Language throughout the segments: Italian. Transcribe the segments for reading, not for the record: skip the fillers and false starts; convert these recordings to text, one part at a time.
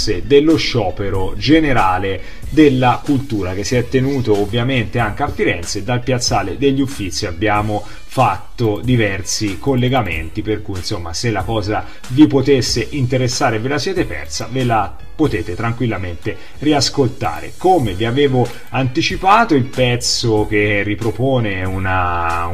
fosse dello sciopero generale della cultura che si è tenuto ovviamente anche a Firenze. Dal Piazzale degli Uffizi abbiamo fatto diversi collegamenti, per cui insomma, se la cosa vi potesse interessare e ve la siete persa, ve la potete tranquillamente riascoltare. Come vi avevo anticipato, il pezzo che ripropone una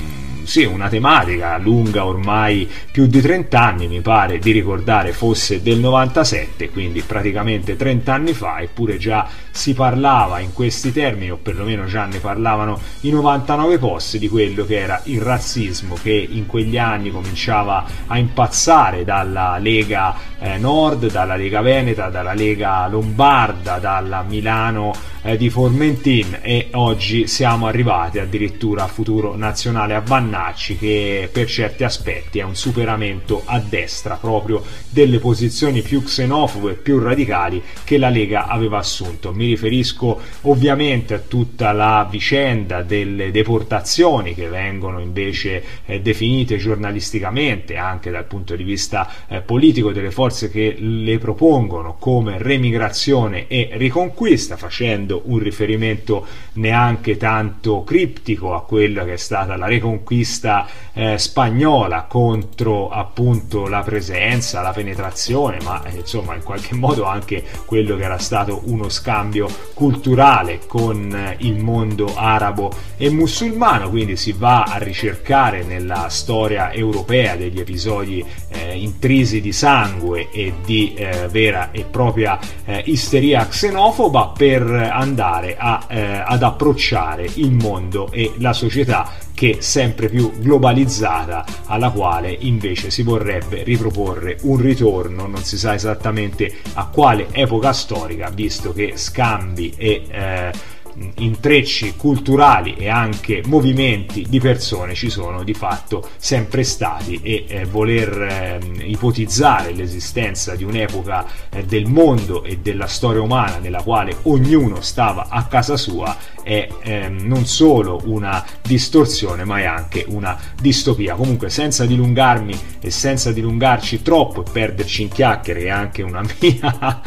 tematica lunga ormai più di 30 anni, mi pare di ricordare fosse del 97, quindi praticamente 30 anni fa, eppure già si parlava in questi termini, o perlomeno già ne parlavano i 99 Post, di quello che era il razzismo che in quegli anni cominciava a impazzare dalla Lega Nord, dalla Lega Veneta, dalla Lega Lombarda, dalla Milano di Formentin, e oggi siamo arrivati addirittura a Futuro Nazionale a Vannacci, che per certi aspetti è un superamento a destra proprio delle posizioni più xenofobe e più radicali che la Lega aveva assunto. Mi riferisco ovviamente a tutta la vicenda delle deportazioni, che vengono invece definite giornalisticamente, anche dal punto di vista politico, delle forze che le propongono come remigrazione e riconquista, facendo un riferimento neanche tanto criptico a quella che è stata la riconquista spagnola contro appunto la presenza, la penetrazione, ma insomma in qualche modo anche quello che era stato uno scambio culturale con il mondo arabo e musulmano. Quindi si va a ricercare nella storia europea degli episodi intrisi di sangue e di vera e propria isteria xenofoba, per andare ad approcciare il mondo e la società che sempre più globalizzata, alla quale invece si vorrebbe riproporre un ritorno, non si sa esattamente a quale epoca storica, visto che scambi e intrecci culturali e anche movimenti di persone ci sono di fatto sempre stati, e voler ipotizzare l'esistenza di un'epoca del mondo e della storia umana nella quale ognuno stava a casa sua è non solo una distorsione, ma è anche una distopia. Comunque, senza dilungarmi e senza dilungarci troppo e perderci in chiacchiere, e anche una mia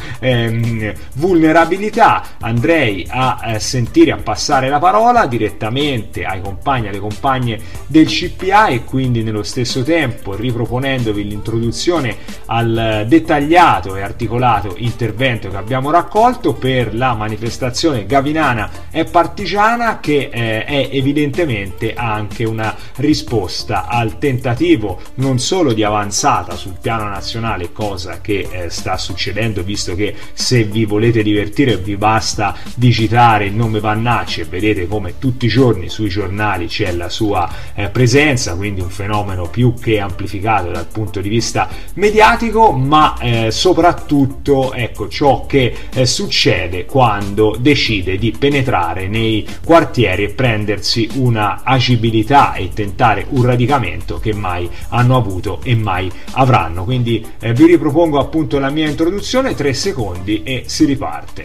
vulnerabilità, andrei a sentire, a passare la parola direttamente ai compagni, alle compagne del CPA, e quindi nello stesso tempo riproponendovi l'introduzione al dettagliato e articolato intervento che abbiamo raccolto per la manifestazione Gavinana e Partigiana, che è evidentemente anche una risposta al tentativo non solo di avanzata sul piano nazionale, cosa che sta succedendo, visto che se vi volete divertire vi basta digitare il nome Vannacci e vedete come tutti i giorni sui giornali c'è la sua presenza, quindi un fenomeno più che amplificato dal punto di vista mediatico, ma soprattutto ecco ciò che succede quando decide di penetrare nei quartieri e prendersi una agibilità e tentare un radicamento che mai hanno avuto e mai avranno. Quindi vi ripropongo appunto la mia introduzione, 3 secondi e si riparte.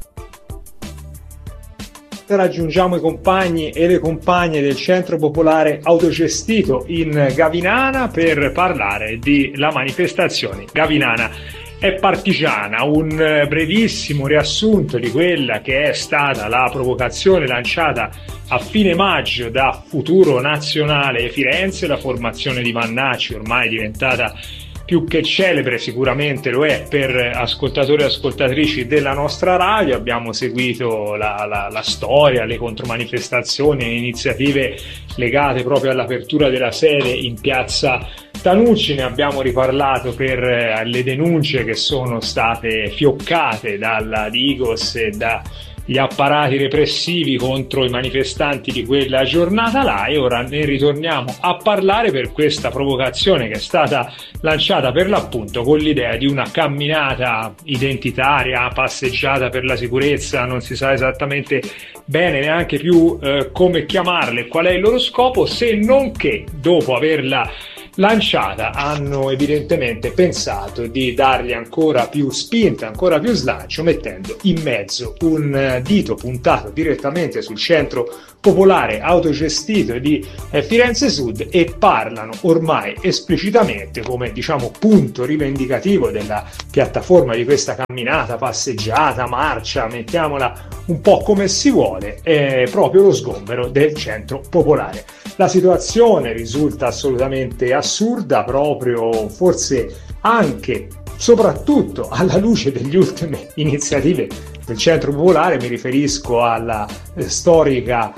Raggiungiamo i compagni e le compagne del Centro Popolare Autogestito in Gavinana per parlare di la manifestazione Gavinana e Partigiana, un brevissimo riassunto di quella che è stata la provocazione lanciata a fine maggio da Futuro Nazionale Firenze, la formazione di Vannacci ormai diventata più che celebre, sicuramente lo è per ascoltatori e ascoltatrici della nostra radio. Abbiamo seguito la storia, le contromanifestazioni e iniziative legate proprio all'apertura della sede in piazza Tanucci, ne abbiamo riparlato per le denunce che sono state fioccate dalla Digos e dagli apparati repressivi contro i manifestanti di quella giornata là, e ora ne ritorniamo a parlare per questa provocazione che è stata lanciata per l'appunto con l'idea di una camminata identitaria, passeggiata per la sicurezza, non si sa esattamente bene neanche più come chiamarle, qual è il loro scopo, se non che dopo averla lanciata hanno evidentemente pensato di dargli ancora più spinta, ancora più slancio, mettendo in mezzo un dito puntato direttamente sul centro popolare autogestito di Firenze Sud, e parlano ormai esplicitamente come, diciamo, punto rivendicativo della piattaforma di questa camminata, passeggiata, marcia, mettiamola un po' come si vuole, proprio lo sgombero del centro popolare. La situazione risulta assolutamente assurda, proprio forse anche soprattutto alla luce delle ultime iniziative del centro popolare. Mi riferisco alla storica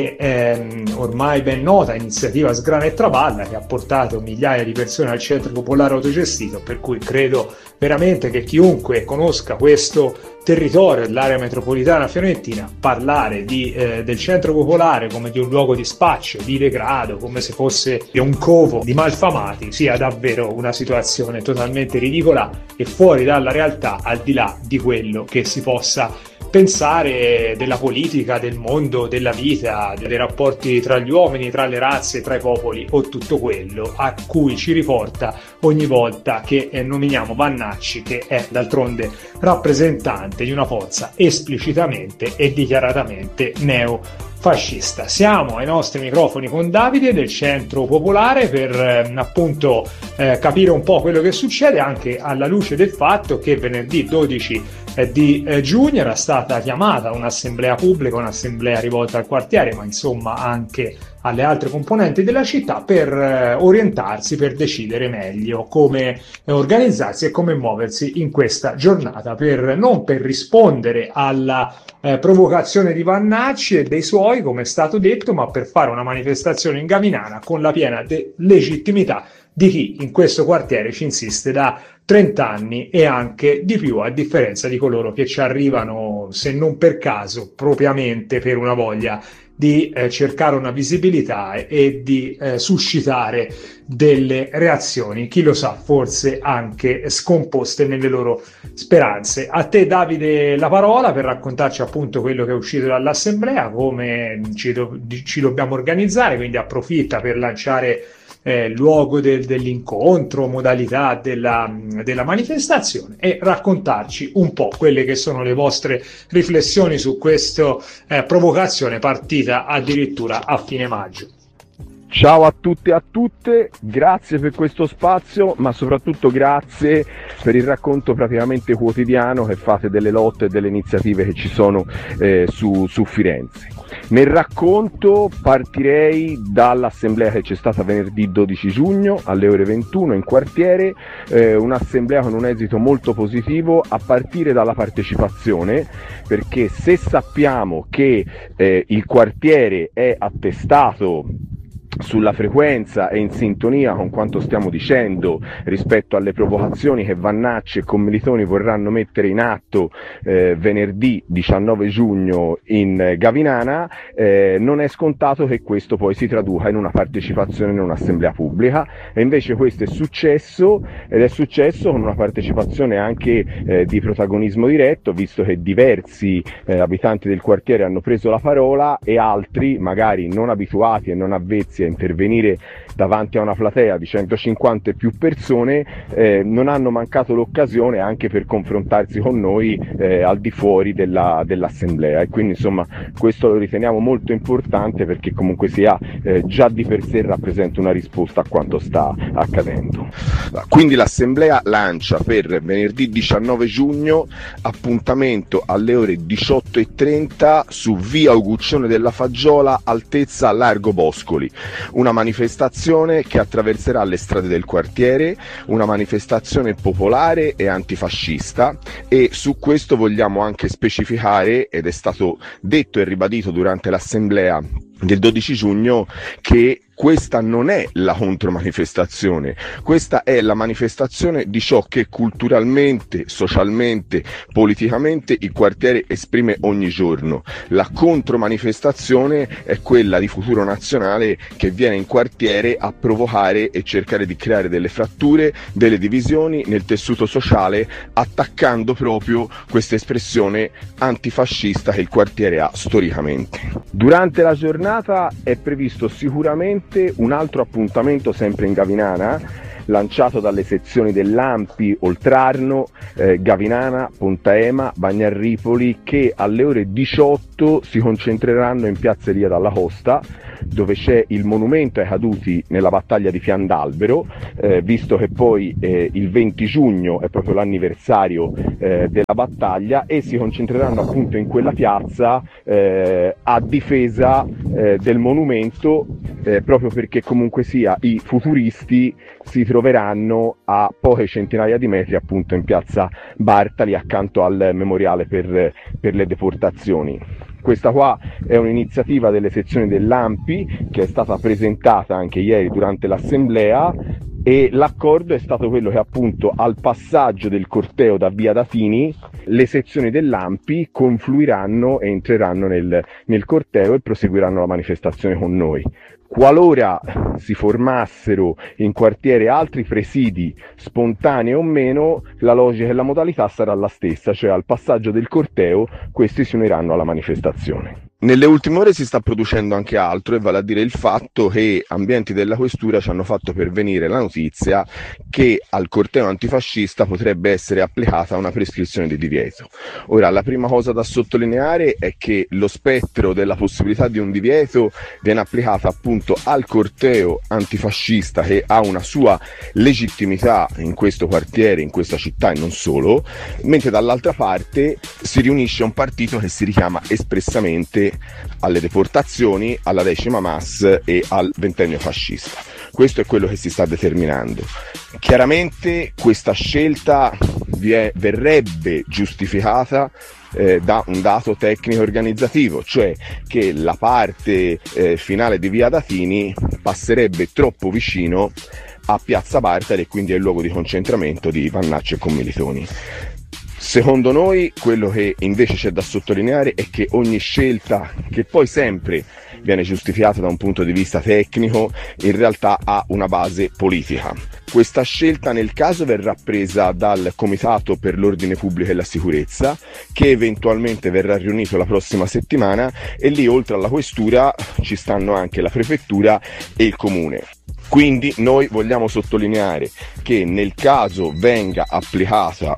e ormai ben nota iniziativa Sgrana e Traballa, che ha portato migliaia di persone al centro popolare autogestito, per cui credo veramente che chiunque conosca questo territorio dell'area metropolitana fiorentina, parlare del centro popolare come di un luogo di spaccio, di degrado, come se fosse un covo di malfamati, sia davvero una situazione totalmente ridicola e fuori dalla realtà, al di là di quello che si possa pensare della politica, del mondo, della vita, dei rapporti tra gli uomini, tra le razze, tra i popoli, o tutto quello a cui ci riporta ogni volta che nominiamo Vannacci, che è d'altronde rappresentante di una forza esplicitamente e dichiaratamente neofascista. Siamo ai nostri microfoni con Davide del Centro Popolare per appunto capire un po' quello che succede, anche alla luce del fatto che venerdì 12 di giugno era stata chiamata un'assemblea pubblica, un'assemblea rivolta al quartiere, ma insomma anche alle altre componenti della città, per orientarsi, per decidere meglio come organizzarsi e come muoversi in questa giornata, non per rispondere alla provocazione di Vannacci e dei suoi, come è stato detto, ma per fare una manifestazione in Gavinana con la piena legittimità di chi in questo quartiere ci insiste da 30 anni e anche di più, a differenza di coloro che ci arrivano, se non per caso, propriamente per una voglia di cercare una visibilità e di suscitare delle reazioni, chi lo sa, forse anche scomposte nelle loro speranze. A te, Davide, la parola per raccontarci appunto quello che è uscito dall'assemblea, come ci dobbiamo organizzare, quindi approfitta per lanciare luogo dell'incontro, modalità della manifestazione, e raccontarci un po' quelle che sono le vostre riflessioni su questa provocazione partita addirittura a fine maggio. Ciao a tutti e a tutte, grazie per questo spazio, ma soprattutto grazie per il racconto praticamente quotidiano che fate delle lotte e delle iniziative che ci sono su Firenze. Nel racconto partirei dall'assemblea che c'è stata venerdì 12 giugno alle ore 21 in quartiere, un'assemblea con un esito molto positivo a partire dalla partecipazione, perché se sappiamo che il quartiere è attestato sulla frequenza e in sintonia con quanto stiamo dicendo rispetto alle provocazioni che Vannacci e commilitoni vorranno mettere in atto venerdì 19 giugno in Gavinana, non è scontato che questo poi si traduca in una partecipazione in un'assemblea pubblica, e invece questo è successo, ed è successo con una partecipazione anche di protagonismo diretto, visto che diversi abitanti del quartiere hanno preso la parola e altri, magari non abituati e non avvezzi a intervenire davanti a una platea di 150 e più persone, non hanno mancato l'occasione anche per confrontarsi con noi al di fuori dell'assemblea, e quindi insomma questo lo riteniamo molto importante, perché comunque sia già di per sé rappresenta una risposta a quanto sta accadendo. Quindi l'assemblea lancia per venerdì 19 giugno appuntamento alle ore 18:30 su via Uguccione della Faggiola, altezza Largo Boscoli. Una manifestazione che attraverserà le strade del quartiere, una manifestazione popolare e antifascista, e su questo vogliamo anche specificare, ed è stato detto e ribadito durante l'assemblea del 12 giugno, che questa non è la contromanifestazione, questa è la manifestazione di ciò che culturalmente, socialmente, politicamente il quartiere esprime ogni giorno. La contromanifestazione è quella di Futuro Nazionale che viene in quartiere a provocare e cercare di creare delle fratture, delle divisioni nel tessuto sociale, attaccando proprio questa espressione antifascista che il quartiere ha storicamente. Durante la giornata è previsto sicuramente sicuramente un altro appuntamento sempre in Gavinana, lanciato dalle sezioni dell'Ampi Oltrarno, Gavinana, Pontaema, Bagnarripoli, che alle ore 18 si concentreranno in piazza Elia dalla Costa, dove c'è il monumento ai caduti nella battaglia di Fiandalbero, visto che poi il 20 giugno è proprio l'anniversario della battaglia, e si concentreranno appunto in quella piazza a difesa del monumento, proprio perché comunque sia i futuristi si troveranno a poche centinaia di metri appunto in piazza Bartali, accanto al memoriale per le deportazioni. Questa qua è un'iniziativa delle sezioni dell'Ampi che è stata presentata anche ieri durante l'assemblea, e l'accordo è stato quello che appunto al passaggio del corteo da via Datini le sezioni dell'Ampi confluiranno e entreranno nel corteo e proseguiranno la manifestazione con noi. Qualora si formassero in quartiere altri presidi, spontanei o meno, la logica e la modalità sarà la stessa, cioè al passaggio del corteo questi si uniranno alla manifestazione. Nelle ultime ore si sta producendo anche altro, e vale a dire il fatto che ambienti della questura ci hanno fatto pervenire la notizia che al corteo antifascista potrebbe essere applicata una prescrizione di divieto. Ora, la prima cosa da sottolineare è che lo spettro della possibilità di un divieto viene applicata appunto al corteo antifascista, che ha una sua legittimità in questo quartiere, in questa città e non solo, mentre dall'altra parte si riunisce un partito che si richiama espressamente alle deportazioni, alla 10ª Mas e al ventennio fascista. Questo è quello che si sta determinando. Chiaramente questa scelta verrebbe giustificata da un dato tecnico organizzativo, cioè che la parte finale di via Datini passerebbe troppo vicino a piazza Bartali e quindi è il luogo di concentramento di Vannacci e commilitoni. Secondo noi quello che invece c'è da sottolineare è che ogni scelta, che poi sempre viene giustificata da un punto di vista tecnico, in realtà ha una base politica. Questa scelta nel caso verrà presa dal Comitato per l'Ordine Pubblico e la Sicurezza, che eventualmente verrà riunito la prossima settimana, e lì oltre alla questura ci stanno anche la prefettura e il comune. Quindi noi vogliamo sottolineare che nel caso venga applicato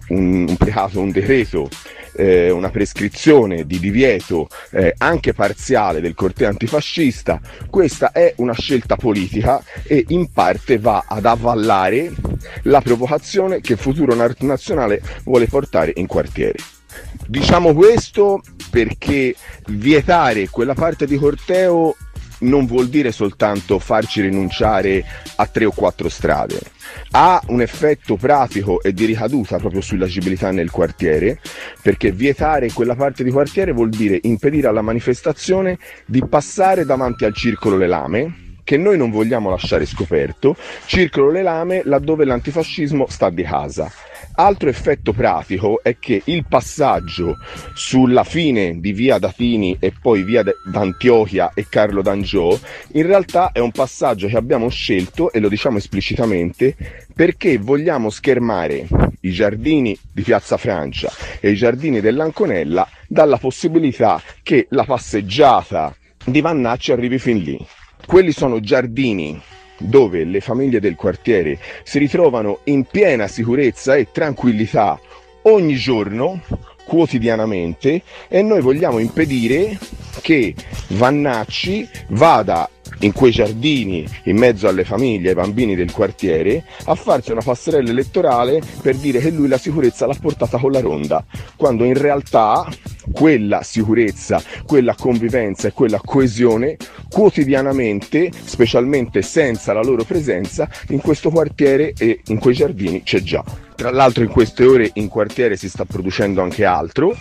un decreto, una prescrizione di divieto anche parziale del corteo antifascista, questa è una scelta politica e in parte va ad avvallare la provocazione che Futuro Nazionale vuole portare in quartiere. Diciamo questo perché vietare quella parte di corteo non vuol dire soltanto farci rinunciare a 3 o 4 strade, ha un effetto pratico e di ricaduta proprio sull'agibilità nel quartiere, perché vietare quella parte di quartiere vuol dire impedire alla manifestazione di passare davanti al Circolo Le Lame, che noi non vogliamo lasciare scoperto, Circolo Le Lame laddove l'antifascismo sta di casa. Altro effetto pratico è che il passaggio sulla fine di via Datini e poi via d'Antiochia e Carlo d'Angiò in realtà è un passaggio che abbiamo scelto, e lo diciamo esplicitamente, perché vogliamo schermare i giardini di Piazza Francia e i giardini dell'Anconella dalla possibilità che la passeggiata di Vannacci arrivi fin lì. Quelli sono giardini dove le famiglie del quartiere si ritrovano in piena sicurezza e tranquillità ogni giorno, quotidianamente, e noi vogliamo impedire che Vannacci vada in quei giardini, in mezzo alle famiglie e ai bambini del quartiere, a farsi una passerella elettorale per dire che lui la sicurezza l'ha portata con la ronda, quando in realtà quella sicurezza, quella convivenza e quella coesione quotidianamente, specialmente senza la loro presenza, in questo quartiere e in quei giardini c'è già. Tra l'altro in queste ore in quartiere si sta producendo anche altro,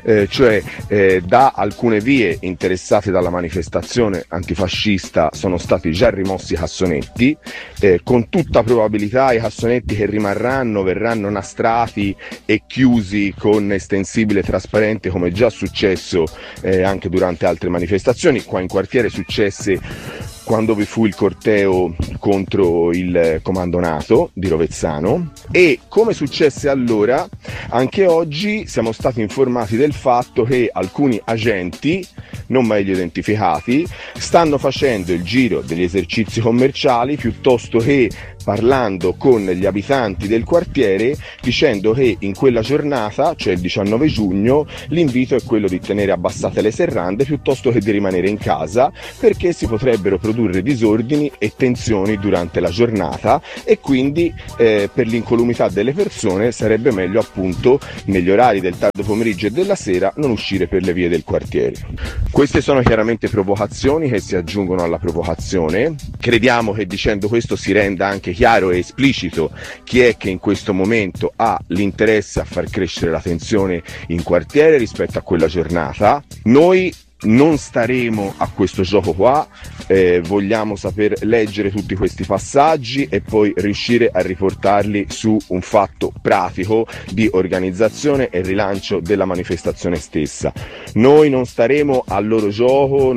da alcune vie interessate dalla manifestazione antifascista sono stati già rimossi i cassonetti, con tutta probabilità i cassonetti che rimarranno verranno nastrati e chiusi con estensibile trasparente, come già successo anche durante altre manifestazioni. Qua in quartiere successe quando vi fu il corteo contro il comando NATO di Rovezzano, e come successe allora, anche oggi siamo stati informati del fatto che alcuni agenti non meglio identificati stanno facendo il giro degli esercizi commerciali piuttosto che parlando con gli abitanti del quartiere, dicendo che in quella giornata, cioè il 19 giugno, l'invito è quello di tenere abbassate le serrande piuttosto che di rimanere in casa, perché si potrebbero produrre disordini e tensioni durante la giornata, e quindi per l'incolumità delle persone sarebbe meglio appunto negli orari del tardo pomeriggio e della sera non uscire per le vie del quartiere. Queste sono chiaramente provocazioni che si aggiungono alla provocazione. Crediamo che dicendo questo si renda anche chiaro e esplicito chi è che in questo momento ha l'interesse a far crescere la tensione in quartiere rispetto a quella giornata. Noi non staremo a questo gioco qua, vogliamo saper leggere tutti questi passaggi e poi riuscire a riportarli su un fatto pratico di organizzazione e rilancio della manifestazione stessa. Noi non staremo al loro gioco,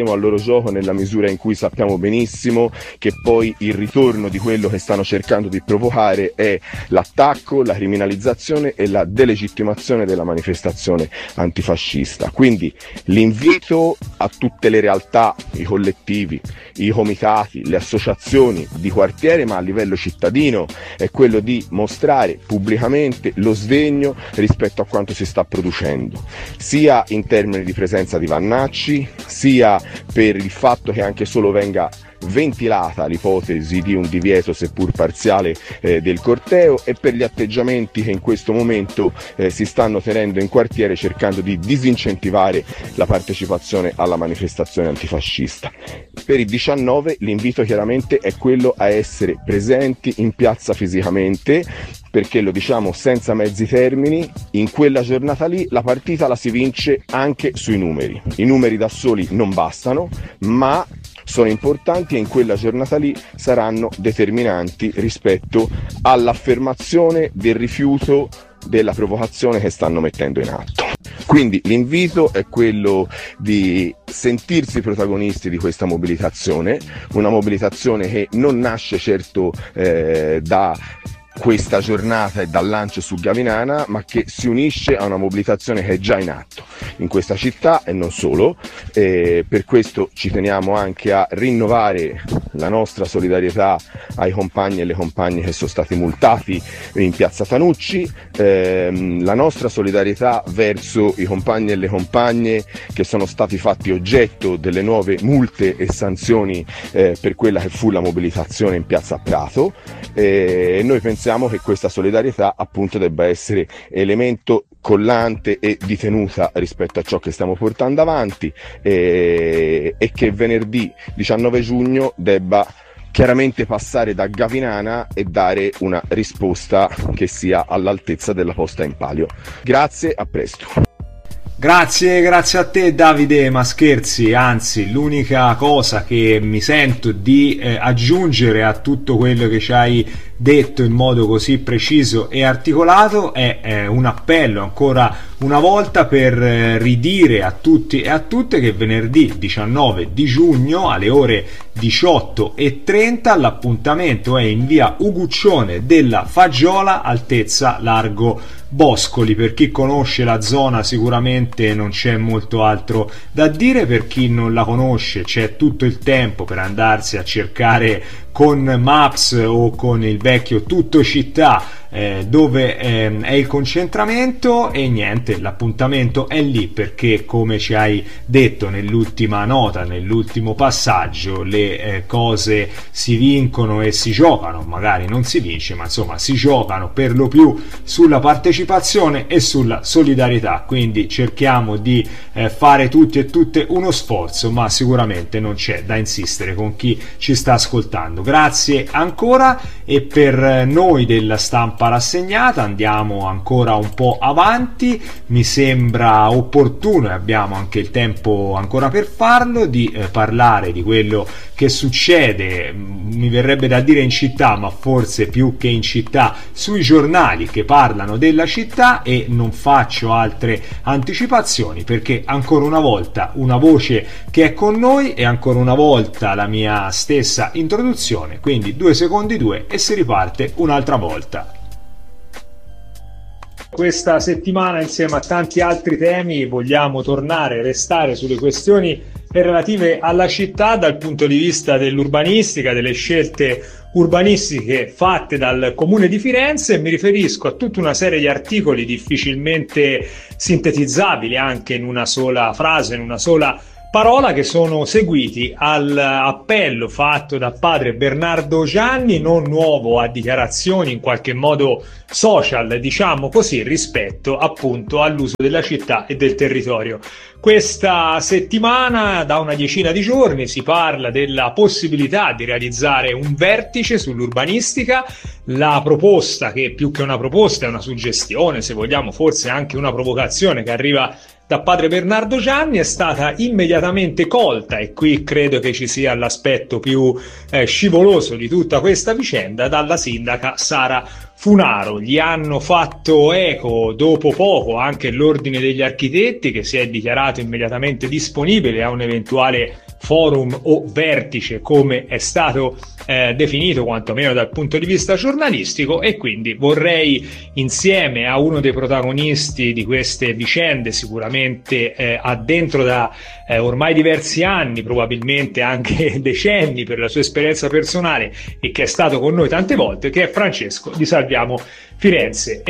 nella misura in cui sappiamo benissimo che poi il ritorno di quello che stanno cercando di provocare è l'attacco, la criminalizzazione e la delegittimazione della manifestazione antifascista. Quindi l'invito a tutte le realtà, i collettivi, i comitati, le associazioni di quartiere, ma a livello cittadino, è quello di mostrare pubblicamente lo sdegno rispetto a quanto si sta producendo, sia in termini di presenza di Vannacci, sia per il fatto che anche solo venga ventilata l'ipotesi di un divieto seppur parziale del corteo, e per gli atteggiamenti che in questo momento si stanno tenendo in quartiere cercando di disincentivare la partecipazione alla manifestazione antifascista. Per il 19 l'invito chiaramente è quello a essere presenti in piazza fisicamente, perché lo diciamo senza mezzi termini, in quella giornata lì la partita la si vince anche sui numeri. I numeri da soli non bastano, ma sono importanti e in quella giornata lì saranno determinanti rispetto all'affermazione del rifiuto della provocazione che stanno mettendo in atto. Quindi l'invito è quello di sentirsi protagonisti di questa mobilitazione, una mobilitazione che non nasce certo da questa giornata e dal lancio su Gavinana, ma che si unisce a una mobilitazione che è già in atto in questa città e non solo. Per questo ci teniamo anche a rinnovare la nostra solidarietà ai compagni e alle compagne che sono stati multati in piazza Tanucci, la nostra solidarietà verso i compagni e le compagne che sono stati fatti oggetto delle nuove multe e sanzioni per quella che fu la mobilitazione in piazza Prato, e noi pensiamo che questa solidarietà appunto debba essere elemento collante e di tenuta rispetto a ciò che stiamo portando avanti, e che venerdì 19 giugno debba chiaramente passare da Gavinana e dare una risposta che sia all'altezza della posta in palio. Grazie, a presto. Grazie a te Davide, ma scherzi, anzi l'unica cosa che mi sento di aggiungere a tutto quello che ci hai detto in modo così preciso e articolato è un appello ancora una volta per ridire a tutti e a tutte che venerdì 19 di giugno alle ore 18:30 l'appuntamento è in via Uguccione della Faggiola, altezza largo Boscoli. Per chi conosce la zona sicuramente non c'è molto altro da dire, per chi non la conosce c'è tutto il tempo per andarsi a cercare con Maps o con il vecchio Tutto Città dove è il concentramento, e niente, l'appuntamento è lì perché, come ci hai detto nell'ultima nota, nell'ultimo passaggio, le cose si vincono e si giocano, magari non si vince, ma insomma si giocano per lo più sulla partecipazione e sulla solidarietà, quindi cerchiamo di fare tutti e tutte uno sforzo, ma sicuramente non c'è da insistere con chi ci sta ascoltando. Grazie ancora, e per noi della Stampa tappa rassegnata, andiamo ancora un po' avanti, mi sembra opportuno, e abbiamo anche il tempo ancora per farlo, di parlare di quello che succede, mi verrebbe da dire in città, ma forse più che in città, sui giornali che parlano della città, e non faccio altre anticipazioni perché ancora una volta una voce che è con noi e ancora una volta la mia stessa introduzione, quindi 2 secondi 2 e si riparte un'altra volta. Questa settimana, insieme a tanti altri temi, vogliamo restare sulle questioni relative alla città dal punto di vista dell'urbanistica, delle scelte urbanistiche fatte dal Comune di Firenze. Mi riferisco a tutta una serie di articoli difficilmente sintetizzabili anche in una sola frase, in una sola parola, che sono seguiti all'appello fatto da padre Bernardo Gianni, non nuovo a dichiarazioni in qualche modo social, diciamo così, rispetto appunto all'uso della città e del territorio. Questa settimana, da una decina di giorni, si parla della possibilità di realizzare un vertice sull'urbanistica. La proposta, che più che una proposta è una suggestione, se vogliamo forse anche una provocazione, che arriva da padre Bernardo Gianni, è stata immediatamente colta, e qui credo che ci sia l'aspetto più scivoloso di tutta questa vicenda, dalla sindaca Sara Funaro. Gli hanno fatto eco dopo poco anche l'Ordine degli Architetti, che si è dichiarato immediatamente disponibile a un eventuale forum o vertice, come è stato definito quantomeno dal punto di vista giornalistico, e quindi vorrei, insieme a uno dei protagonisti di queste vicende, sicuramente addentro da ormai diversi anni, probabilmente anche decenni per la sua esperienza personale, e che è stato con noi tante volte, che è Francesco di Salviamo Firenze.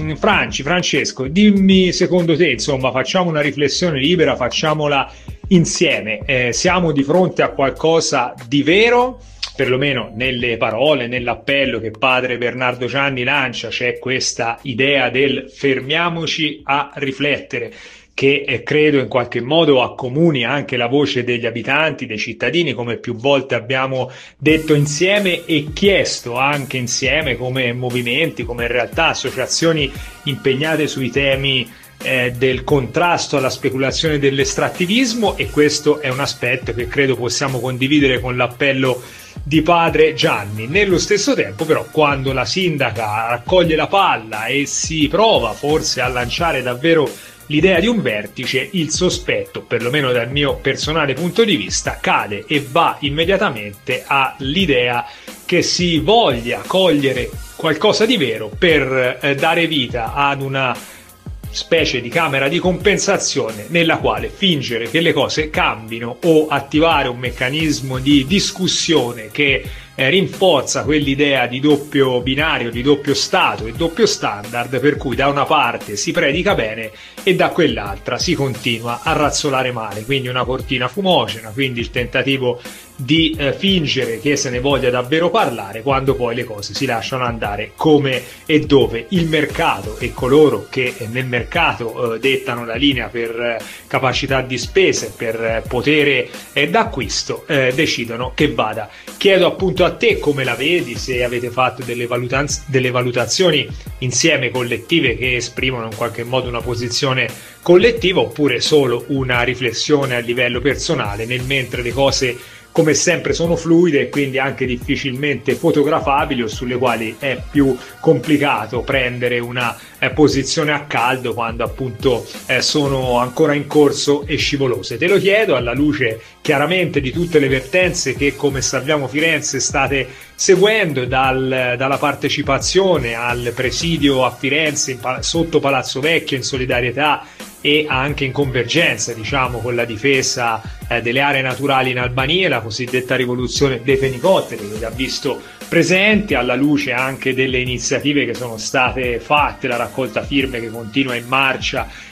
Francesco, dimmi, secondo te, insomma, facciamo una riflessione libera, facciamola insieme. Siamo di fronte a qualcosa di vero? Perlomeno nelle parole, nell'appello che padre Bernardo Gianni lancia, c'è questa idea del fermiamoci a riflettere, che credo in qualche modo accomuni anche la voce degli abitanti, dei cittadini, come più volte abbiamo detto insieme e chiesto anche insieme come movimenti, come in realtà associazioni impegnate sui temi del contrasto alla speculazione dell'estrattivismo. E questo è un aspetto che credo possiamo condividere con l'appello di padre Gianni. Nello stesso tempo, però, quando la sindaca raccoglie la palla e si prova forse a lanciare davvero l'idea di un vertice, il sospetto, perlomeno dal mio personale punto di vista, cade e va immediatamente all'idea che si voglia cogliere qualcosa di vero per dare vita ad una specie di camera di compensazione nella quale fingere che le cose cambino o attivare un meccanismo di discussione che rinforza quell'idea di doppio binario, di doppio stato e doppio standard, per cui da una parte si predica bene e da quell'altra si continua a razzolare male. Quindi una cortina fumogena, quindi il tentativo di fingere che se ne voglia davvero parlare, quando poi le cose si lasciano andare come e dove il mercato e coloro che nel mercato dettano la linea per capacità di spesa e per potere d'acquisto decidono che vada. Chiedo appunto a te come la vedi, se avete fatto delle valutazioni insieme collettive che esprimono in qualche modo una posizione collettiva, oppure solo una riflessione a livello personale, nel mentre le cose come sempre sono fluide e quindi anche difficilmente fotografabili, o sulle quali è più complicato prendere una posizione a caldo quando appunto sono ancora in corso e scivolose. Te lo chiedo alla luce chiaramente di tutte le vertenze che come Salviamo Firenze state seguendo, dalla partecipazione al presidio a Firenze sotto Palazzo Vecchio in solidarietà e anche in convergenza, diciamo, con la difesa delle aree naturali in Albania, la cosiddetta rivoluzione dei fenicotteri, che vi ha visto presenti, alla luce anche delle iniziative che sono state fatte, la raccolta firme che continua in marcia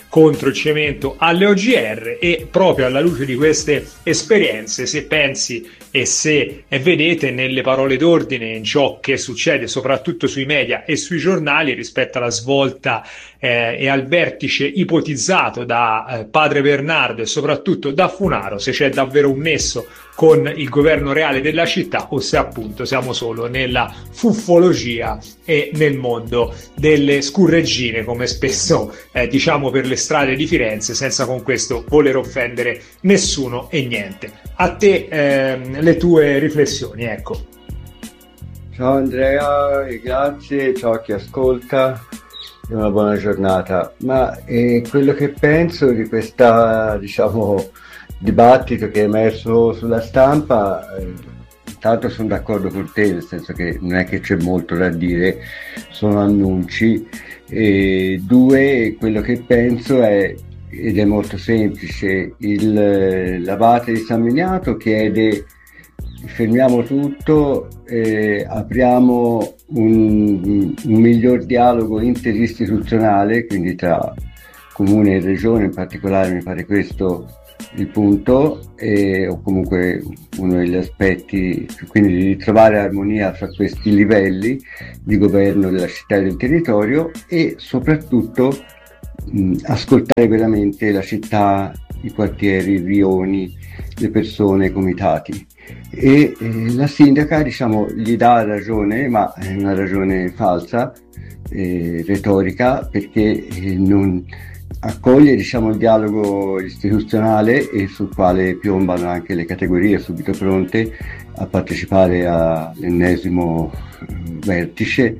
contro il cemento alle OGR. E proprio alla luce di queste esperienze, se pensi e se vedete nelle parole d'ordine in ciò che succede soprattutto sui media e sui giornali rispetto alla svolta e al vertice ipotizzato da padre Bernardo e soprattutto da Funaro, se c'è davvero un nesso con il governo reale della città o se appunto siamo solo nella fuffologia e nel mondo delle scurreggine, come spesso diciamo per le strade di Firenze, senza con questo voler offendere nessuno e niente. A te le tue riflessioni, ecco. Ciao Andrea, e grazie, ciao a chi ascolta, e una buona giornata. Ma quello che penso di questa, diciamo, dibattito che è emerso sulla stampa, intanto sono d'accordo con te, nel senso che non è che c'è molto da dire, sono annunci. E due, quello che penso è, ed è molto semplice, l'abate di San Miniato chiede: fermiamo tutto, apriamo un miglior dialogo interistituzionale, quindi tra comune e regione in particolare, mi pare questo il punto, o comunque uno degli aspetti, quindi di trovare armonia fra questi livelli di governo della città e del territorio, e soprattutto ascoltare veramente la città, i quartieri, i rioni, le persone, i comitati. E la sindaca, diciamo, gli dà ragione, ma è una ragione falsa, retorica, perché non accoglie, diciamo, il dialogo istituzionale, e sul quale piombano anche le categorie subito pronte a partecipare all'ennesimo vertice,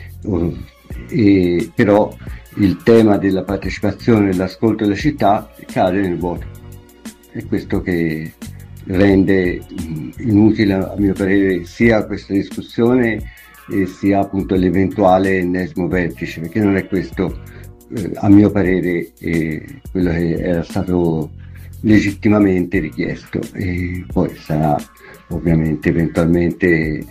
però il tema della partecipazione e dell'ascolto della città cade nel vuoto. È questo che rende inutile, a mio parere, sia questa discussione e sia appunto l'eventuale ennesimo vertice, perché non è questo, a mio parere, quello che era stato legittimamente richiesto. E poi sarà ovviamente eventualmente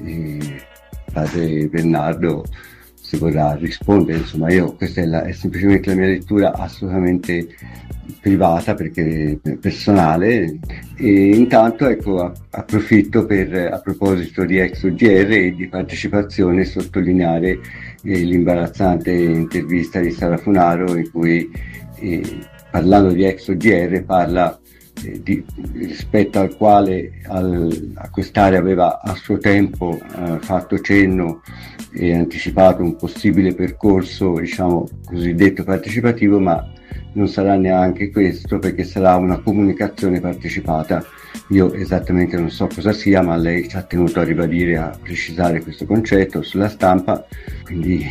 padre Bernardo se vorrà rispondere, insomma. Questa è semplicemente la mia lettura assolutamente privata, perché personale. E intanto, ecco, approfitto a proposito di ex OGR e di partecipazione, sottolineare l'imbarazzante intervista di Sara Funaro, in cui parlando di ex OGR parla rispetto al quale a quest'area aveva a suo tempo fatto cenno e anticipato un possibile percorso, diciamo, cosiddetto partecipativo, ma non sarà neanche questo, perché sarà una comunicazione partecipata. Io esattamente non so cosa sia, ma lei ci ha tenuto a ribadire, a precisare questo concetto sulla stampa. Quindi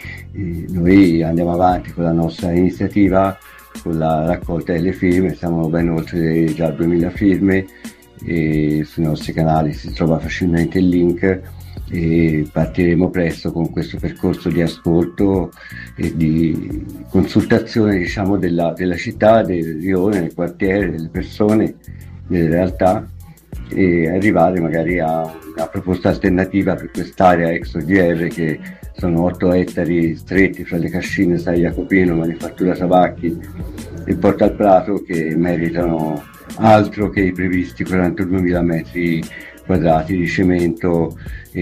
noi andiamo avanti con la nostra iniziativa, con la raccolta delle firme, siamo ben oltre già 2000 firme, e sui nostri canali si trova facilmente il link, e partiremo presto con questo percorso di ascolto e di consultazione, diciamo, della città, del rione, del quartiere, delle persone, delle realtà, e arrivare magari a una proposta alternativa per quest'area ex OGR, che sono 8 ettari stretti fra le Cascine, San Jacopino, Manifattura Tabacchi e Porta al Prato, che meritano altro che i previsti 42.000 metri quadrati di cemento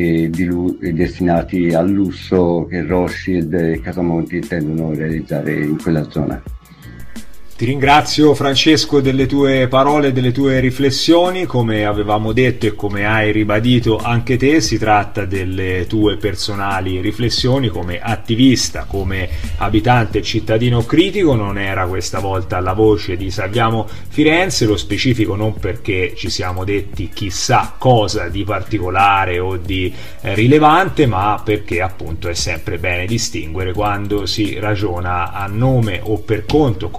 destinati al lusso che Rothschild e Casamonti intendono realizzare in quella zona. Ti ringrazio, Francesco, delle tue parole, delle tue riflessioni. Come avevamo detto e come hai ribadito anche te, si tratta delle tue personali riflessioni come attivista, come abitante e cittadino critico. Non era questa volta la voce di Salviamo Firenze, lo specifico non perché ci siamo detti chissà cosa di particolare o di rilevante, ma perché appunto è sempre bene distinguere quando si ragiona a nome o per conto, come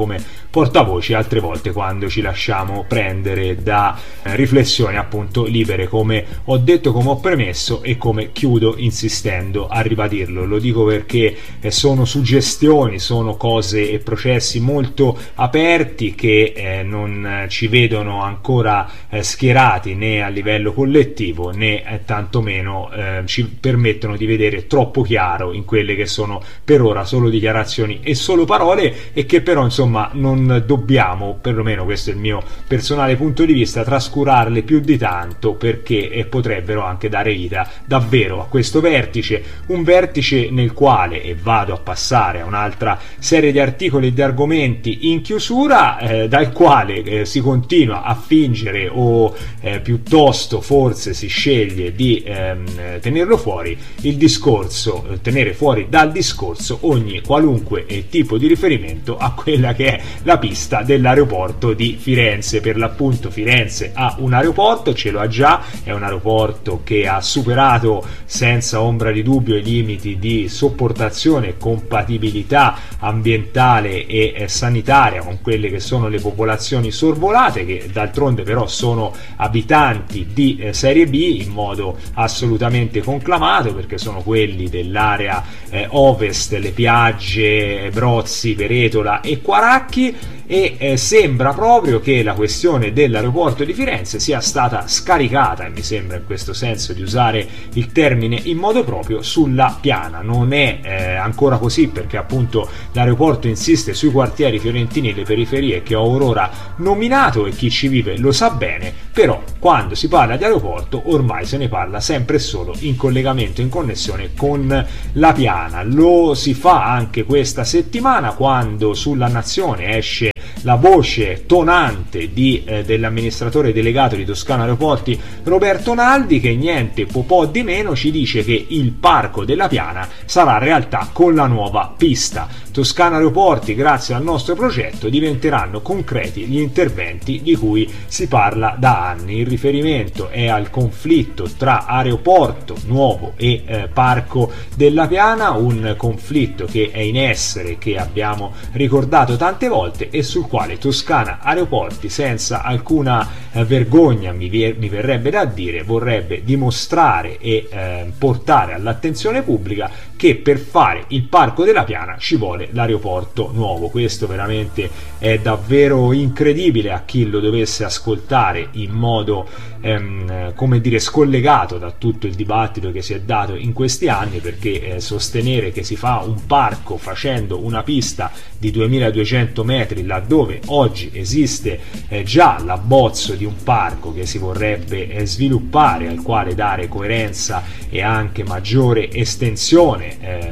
portavoce, altre volte quando ci lasciamo prendere da riflessioni appunto libere, come ho detto, come ho premesso e come chiudo insistendo a ribadirlo. Lo dico perché sono suggestioni, sono cose e processi molto aperti che non ci vedono ancora schierati né a livello collettivo né tantomeno ci permettono di vedere troppo chiaro in quelle che sono per ora solo dichiarazioni e solo parole, e che però insomma non dobbiamo, perlomeno questo è il mio personale punto di vista, trascurarle più di tanto, perché potrebbero anche dare vita davvero a questo vertice, un vertice nel quale, e vado a passare a un'altra serie di articoli e di argomenti in chiusura, dal quale si continua a fingere o piuttosto forse si sceglie di tenerlo fuori il discorso, tenere fuori dal discorso ogni qualunque tipo di riferimento a quella che è la pista dell'aeroporto di Firenze. Per l'appunto Firenze ha un aeroporto, ce lo ha già, è un aeroporto che ha superato senza ombra di dubbio i limiti di sopportazione e compatibilità ambientale e sanitaria con quelle che sono le popolazioni sorvolate, che d'altronde però sono abitanti di serie B in modo assolutamente conclamato, perché sono quelli dell'area ovest, le piagge Brozzi, Peretola e Quaracchi, e sembra proprio che la questione dell'aeroporto di Firenze sia stata scaricata, e mi sembra in questo senso di usare il termine in modo proprio, sulla piana. Non è ancora così, perché appunto l'aeroporto insiste sui quartieri fiorentini e le periferie che ho orora nominato, e chi ci vive lo sa bene, però quando si parla di aeroporto ormai se ne parla sempre e solo in collegamento, in connessione con la piana. Lo si fa anche questa settimana, quando sulla Nazione esce la voce tonante dell'amministratore delegato di Toscana Aeroporti Roberto Naldi, che niente po' di meno ci dice che il parco della Piana sarà realtà con la nuova pista. Toscana Aeroporti, grazie al nostro progetto, diventeranno concreti gli interventi di cui si parla da anni. Il riferimento è al conflitto tra aeroporto nuovo e parco della Piana, un conflitto che è in essere, che abbiamo ricordato tante volte, e sul quale Toscana Aeroporti, senza alcuna vergogna mi verrebbe da dire, vorrebbe dimostrare e portare all'attenzione pubblica che per fare il parco della Piana ci vuole l'aeroporto nuovo. Questo veramente è davvero incredibile a chi lo dovesse ascoltare in modo come dire scollegato da tutto il dibattito che si è dato in questi anni, perché sostenere che si fa un parco facendo una pista di 2200 metri laddove oggi esiste già l'abbozzo di un parco che si vorrebbe sviluppare, al quale dare coerenza e anche maggiore estensione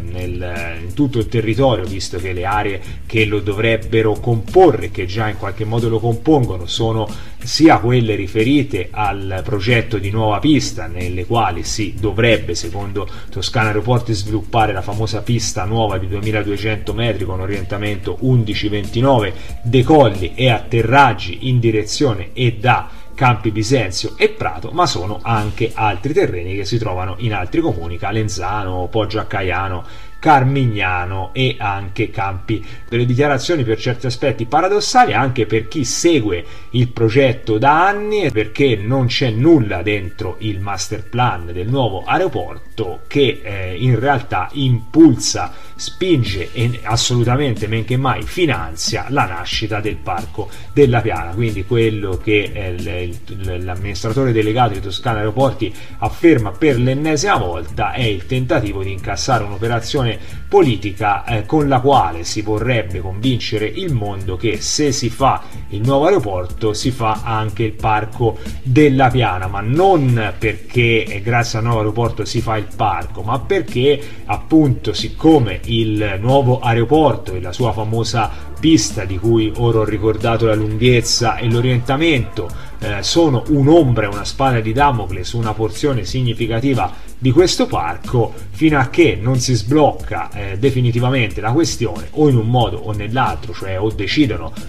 in tutto il territorio, visto che le aree che lo dovrebbero comporre, che già in qualche modo lo compongono, sono sia quelle riferite al progetto di nuova pista, nelle quali si dovrebbe, secondo Toscana Aeroporti, sviluppare la famosa pista nuova di 2200 metri con orientamento 11-29, decolli e atterraggi in direzione e da Campi Bisenzio e Prato, ma sono anche altri terreni che si trovano in altri comuni, Calenzano, Poggio a Caiano, Carmignano e anche Campi. Delle dichiarazioni per certi aspetti paradossali anche per chi segue il progetto da anni, perché non c'è nulla dentro il master plan del nuovo aeroporto che in realtà impulsa, spinge e assolutamente men che mai finanzia la nascita del parco della Piana. Quindi quello che l'amministratore delegato di Toscana Aeroporti afferma per l'ennesima volta è il tentativo di incassare un'operazione politica con la quale si vorrebbe convincere il mondo che se si fa il nuovo aeroporto si fa anche il parco della Piana, ma non perché grazie al nuovo aeroporto si fa il parco, ma perché appunto, siccome il nuovo aeroporto e la sua famosa pista, di cui ora ho ricordato la lunghezza e l'orientamento, sono un'ombra e una spada di Damocle su una porzione significativa di questo parco, fino a che non si sblocca definitivamente la questione, o in un modo o nell'altro, cioè o decidono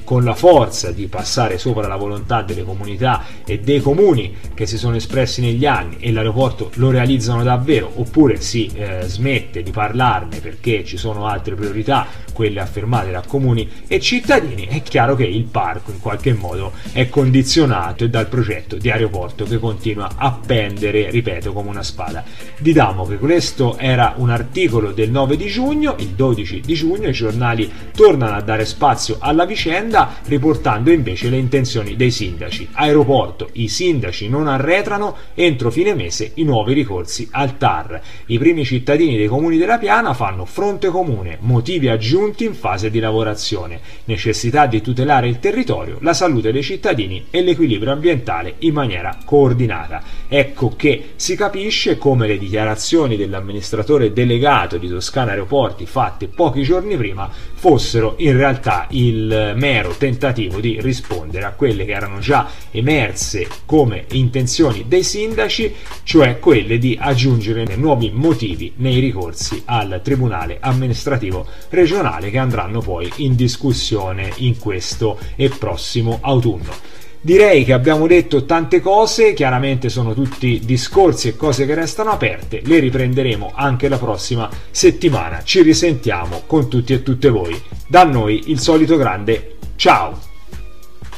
con la forza di passare sopra la volontà delle comunità e dei comuni che si sono espressi negli anni e l'aeroporto lo realizzano davvero, oppure si smette di parlarne perché ci sono altre priorità, quelle affermate da comuni e cittadini, è chiaro che il parco in qualche modo è condizionato dal progetto di aeroporto che continua a pendere, ripeto, come una spada di Damocle. Questo era un articolo del 9 di giugno, il 12 di giugno i giornali tornano a dare spazio alla vicenda, riportando invece le intenzioni dei sindaci. Aeroporto, i sindaci non arretrano, entro fine mese i nuovi ricorsi al TAR. I primi cittadini dei comuni della Piana fanno fronte comune, motivi aggiunti in fase di lavorazione, necessità di tutelare il territorio, la salute dei cittadini e l'equilibrio ambientale in maniera coordinata. Ecco che si capisce come le dichiarazioni dell'amministratore delegato di Toscana Aeroporti fatte pochi giorni prima fossero in realtà il mero tentativo di rispondere a quelle che erano già emerse come intenzioni dei sindaci, cioè quelle di aggiungere nuovi motivi nei ricorsi al Tribunale amministrativo regionale che andranno poi in discussione in questo e prossimo autunno. Direi che abbiamo detto tante cose, chiaramente sono tutti discorsi e cose che restano aperte, le riprenderemo anche la prossima settimana. Ci risentiamo con tutti e tutte voi. Da noi il solito grande ciao!